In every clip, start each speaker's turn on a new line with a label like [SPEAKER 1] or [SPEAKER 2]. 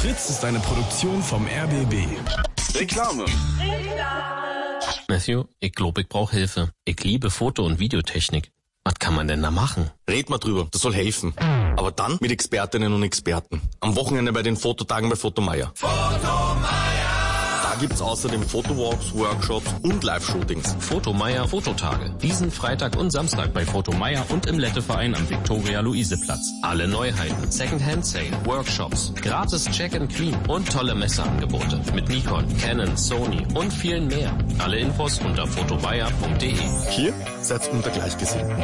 [SPEAKER 1] Fritz ist eine Produktion vom RBB.
[SPEAKER 2] Reklame.
[SPEAKER 3] Matthew, ich glaube, ich brauche Hilfe. Ich liebe Foto- und Videotechnik. Was kann man denn da machen?
[SPEAKER 2] Red mal drüber, das soll helfen. Aber dann mit Expertinnen und Experten. Am Wochenende bei den Fototagen bei Fotomeier. Da gibt's außerdem Fotowalks, Workshops und Live-Shootings.
[SPEAKER 3] Fotomeier Fototage. Diesen Freitag und Samstag bei Fotomeier und im Letteverein am Viktoria-Luise-Platz. Alle Neuheiten, Second-Hand-Sale, Workshops, gratis Check-and-Clean und tolle Messeangebote mit Nikon, Canon, Sony und vielen mehr. Alle Infos unter fotomeier.de.
[SPEAKER 2] Hier seid unter Gleichgesinnten.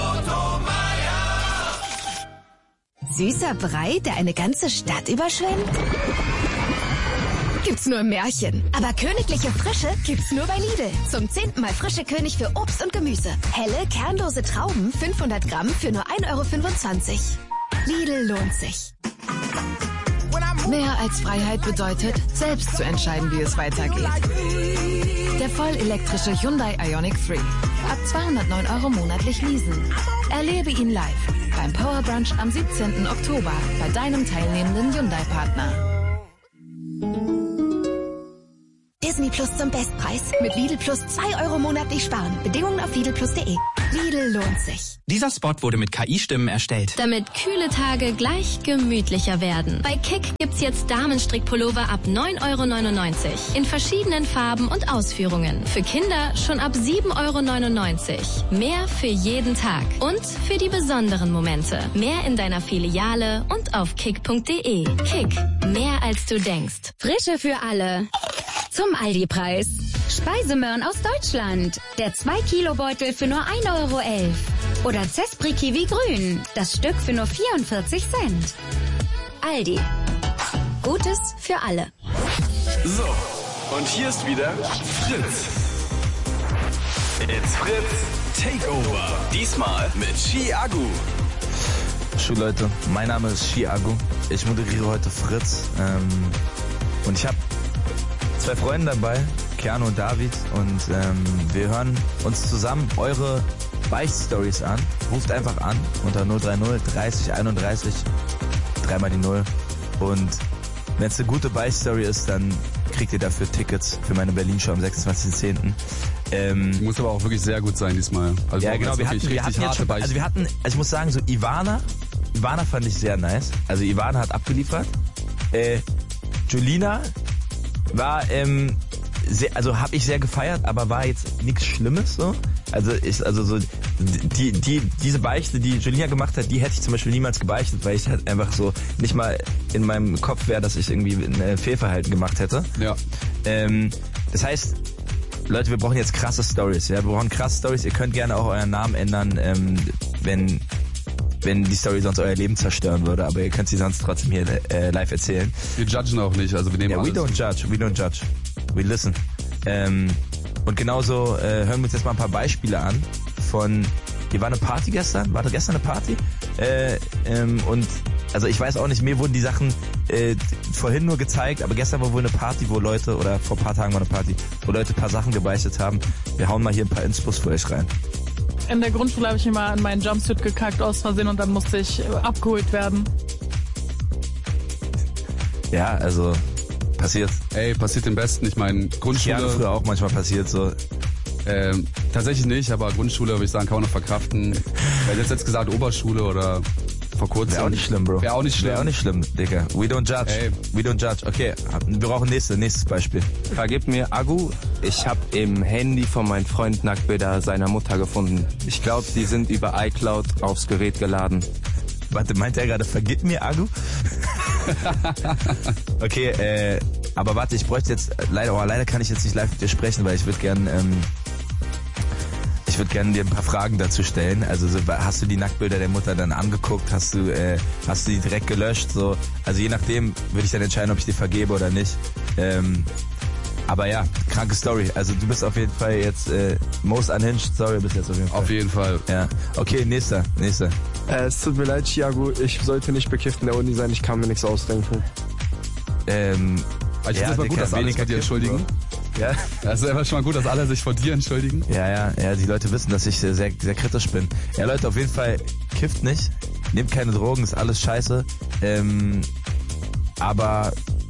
[SPEAKER 4] Süßer Brei, der eine ganze Stadt überschwemmt? Gibt's nur im Märchen. Aber königliche Frische gibt's nur bei Lidl. Zum 10. Mal frische König für Obst und Gemüse. Helle, kernlose Trauben, 500 Gramm für nur 1,25 €. Lidl lohnt sich.
[SPEAKER 5] Mehr als Freiheit bedeutet, selbst zu entscheiden, wie es weitergeht. Der vollelektrische Hyundai Ioniq 3. Ab 209 € monatlich leasen. Erlebe ihn live beim Power Brunch am 17. Oktober bei deinem teilnehmenden Hyundai-Partner.
[SPEAKER 4] Disney Plus zum Bestpreis. Mit Lidl Plus 2 € monatlich sparen. Bedingungen auf lidlplus.de. Lidl lohnt sich.
[SPEAKER 6] Dieser Spot wurde mit KI-Stimmen erstellt.
[SPEAKER 7] Damit kühle Tage gleich gemütlicher werden. Bei Kick gibt's jetzt Damenstrickpullover ab 9,99 € in verschiedenen Farben und Ausführungen. Für Kinder schon ab 7,99 €. Mehr für jeden Tag und für die besonderen Momente. Mehr in deiner Filiale und auf kick.de. Kick, mehr als du denkst.
[SPEAKER 8] Frische für alle. Zum Aldi-Preis. Speisemöhren aus Deutschland. Der 2-Kilo-Beutel für nur 1,11 € Oder Zespri Kiwi Grün. Das Stück für nur 44 Cent. Aldi. Gutes für alle.
[SPEAKER 1] So, und hier ist wieder Fritz. It's Fritz Takeover. Diesmal mit Chiagu.
[SPEAKER 9] Leute, mein Name ist Chiagu. Ich moderiere heute Fritz. Und ich habe 2 Freunde dabei, Keanu und David. Und wir hören uns zusammen eure Beichtstories an. Ruft einfach an unter 030 30 31 3 die 0. Und wenn es eine gute Beichtstory ist, dann kriegt ihr dafür Tickets für meine Berlin-Show am 26.10.
[SPEAKER 10] Muss aber auch wirklich sehr gut sein diesmal. Also
[SPEAKER 9] ja, genau. Wir hatten jetzt schon, also ich muss sagen, so Ivana fand ich sehr nice. Also Ivana hat abgeliefert. Julina war, habe ich sehr gefeiert, aber war jetzt nichts Schlimmes so. Diese Beichte, die Julina gemacht hat, die hätte ich zum Beispiel niemals gebeichtet, weil ich halt einfach so nicht mal in meinem Kopf wäre, dass ich irgendwie ein Fehlverhalten gemacht hätte.
[SPEAKER 10] Ja.
[SPEAKER 9] Das heißt, Leute, wir brauchen jetzt krasse Stories. Ja, wir brauchen krasse Stories. Ihr könnt gerne auch euren Namen ändern, wenn die Story sonst euer Leben zerstören würde, aber ihr könnt sie sonst trotzdem hier live erzählen.
[SPEAKER 10] Wir judgen auch nicht, also wir nehmen alles.
[SPEAKER 9] We don't judge, we listen. Und genauso hören wir uns jetzt mal ein paar Beispiele an von, hier war eine Party gestern, war da gestern eine Party? Und also ich weiß auch nicht, mir wurden die Sachen vorhin nur gezeigt, aber gestern war wohl eine Party, wo Leute, oder vor ein paar Tagen war eine Party, wo Leute ein paar Sachen gebeichtet haben. Wir hauen mal hier ein paar Inspos für euch rein.
[SPEAKER 11] In der Grundschule habe ich immer in meinen Jumpsuit gekackt aus Versehen und dann musste ich abgeholt werden.
[SPEAKER 9] Ja, also passiert.
[SPEAKER 10] Ey, passiert den Besten. Ich meine, Grundschule...
[SPEAKER 9] Ja, früher auch manchmal passiert so.
[SPEAKER 10] Tatsächlich nicht, aber Grundschule, würde ich sagen, kann man noch verkraften. Wer hätte jetzt gesagt Oberschule oder vor kurzem...
[SPEAKER 9] Wäre auch nicht schlimm, Bro.
[SPEAKER 10] Wäre auch nicht schlimm,
[SPEAKER 9] Digga. We don't judge.
[SPEAKER 10] Ey.
[SPEAKER 9] We don't judge. Okay, wir brauchen nächstes Beispiel.
[SPEAKER 12] Vergib mir, Agu. Ich habe im Handy von meinem Freund Nacktbilder seiner Mutter gefunden. Ich glaube, die sind über iCloud aufs Gerät geladen.
[SPEAKER 9] Warte, meint er gerade, vergib mir, Agu? Okay, aber warte, ich bräuchte jetzt, leider kann ich jetzt nicht live mit dir sprechen, weil ich würde gern dir ein paar Fragen dazu stellen. Also hast du die Nacktbilder der Mutter dann angeguckt? Hast du die direkt gelöscht? So, also je nachdem würde ich dann entscheiden, ob ich dir vergebe oder nicht. Aber ja, kranke Story. Also du bist auf jeden Fall jetzt most unhinged Story bis jetzt auf jeden Fall.
[SPEAKER 10] Auf jeden Fall.
[SPEAKER 9] Ja. Okay, nächster.
[SPEAKER 13] Es tut mir leid, Chiago, ich sollte nicht bekifft in der Uni sein, ich kann mir nichts ausdenken.
[SPEAKER 10] Ich finde es mal gut, dass alle sich bei dir entschuldigen.
[SPEAKER 9] Ja.
[SPEAKER 10] Also einfach schon mal gut, dass alle sich vor dir entschuldigen.
[SPEAKER 9] Ja, die Leute wissen, dass ich sehr, sehr kritisch bin. Ja, Leute, auf jeden Fall kifft nicht, nehmt keine Drogen, ist alles scheiße. Aber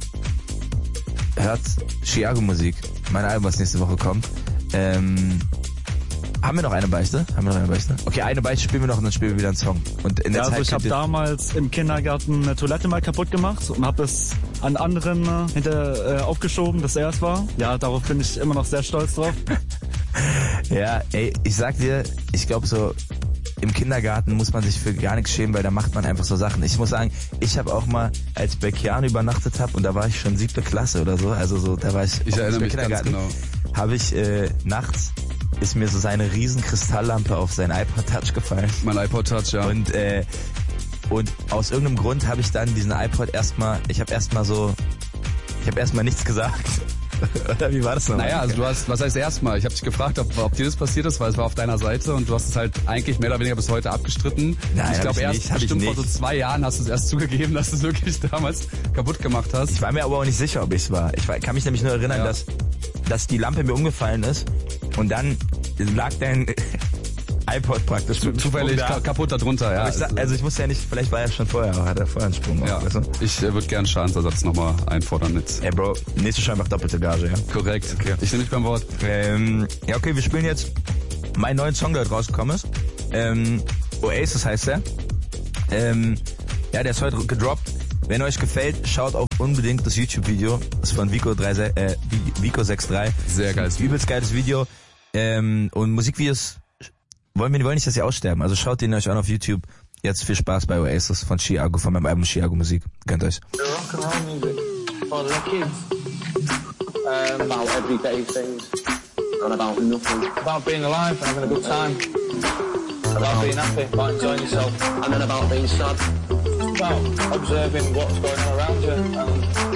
[SPEAKER 9] hört Chiago-Musik. Mein Album, was nächste Woche kommt. Haben wir noch eine Beichte? Okay, eine Beichte spielen wir noch und dann spielen wir wieder einen Song. Und in der Zeit
[SPEAKER 14] ich habe damals im Kindergarten eine Toilette mal kaputt gemacht und habe es an anderen aufgeschoben, dass er es war. Ja, darauf bin ich immer noch sehr stolz drauf.
[SPEAKER 9] Ja, ey, ich sag dir, ich glaube so, im Kindergarten muss man sich für gar nichts schämen, weil da macht man einfach so Sachen. Ich muss sagen, ich habe auch mal, als ich bei Keanu übernachtet habe, und da war ich schon 7. Klasse oder so, also so, da war ich
[SPEAKER 10] erinnere mich ganz genau.
[SPEAKER 9] Habe ich nachts ist mir so seine riesen Kristalllampe auf sein iPod Touch gefallen.
[SPEAKER 10] Mein iPod Touch, ja.
[SPEAKER 9] Und aus irgendeinem Grund habe ich dann diesen iPod ich habe erstmal nichts gesagt. Oder wie war das noch?
[SPEAKER 10] Naja, also was heißt erstmal? Ich habe dich gefragt, ob dir das passiert ist, weil es war auf deiner Seite und du hast es halt eigentlich mehr oder weniger bis heute abgestritten.
[SPEAKER 9] Nein,
[SPEAKER 10] ich glaube bestimmt vor so 2 Jahren hast du es erst zugegeben, dass du es wirklich damals kaputt gemacht hast.
[SPEAKER 9] Ich war mir aber auch nicht sicher, ob ich es war. Kann mich nämlich nur erinnern, dass die Lampe mir umgefallen ist und dann lag dein iPod praktisch
[SPEAKER 10] zufällig kaputt darunter, ja.
[SPEAKER 9] Ich wusste ja nicht, vielleicht war er schon vorher, hat er vorher einen Sprung.
[SPEAKER 10] Ja.
[SPEAKER 9] Weißt du?
[SPEAKER 10] Ich würde gern Schadensersatz nochmal einfordern mit.
[SPEAKER 9] Ey Bro, nächste Show einfach doppelte Gage, ja?
[SPEAKER 10] Korrekt. Okay. Ich nehme dich beim Wort.
[SPEAKER 9] Ja, okay, wir spielen jetzt meinen neuen Song, der heute rausgekommen ist. Oasis heißt der. Der ist heute gedroppt. Wenn euch gefällt, schaut auch unbedingt das YouTube-Video. Das ist von Vico63.
[SPEAKER 10] Sehr geiles Video.
[SPEAKER 9] Übelst geiles Video. Und Musikvideos wollen nicht, dass sie aussterben. Also schaut ihn euch an auf YouTube. Jetzt viel Spaß bei Oasis von Chiago, von meinem Album Chiago Musik. Gönnt euch.
[SPEAKER 15] Rock'n'roll music for the kids. About everyday things. And about nothing. About being alive and having a good time. About being happy, about enjoying yourself. And then about being sad. About observing what's going on around you and